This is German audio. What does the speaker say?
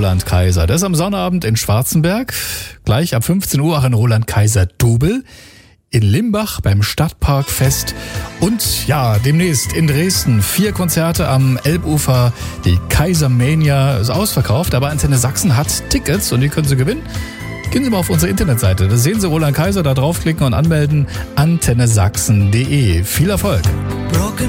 Roland Kaiser. Das ist am Sonnabend in Schwarzenberg, gleich ab 15 Uhr auch in Roland Kaiser Double, in Limbach beim Stadtparkfest und ja, demnächst in Dresden 4 Konzerte am Elbufer. Die Kaisermania ist ausverkauft, aber Antenne Sachsen hat Tickets und die können Sie gewinnen. Gehen Sie mal auf unsere Internetseite, da sehen Sie Roland Kaiser, da draufklicken und anmelden, antennesachsen.de. Viel Erfolg!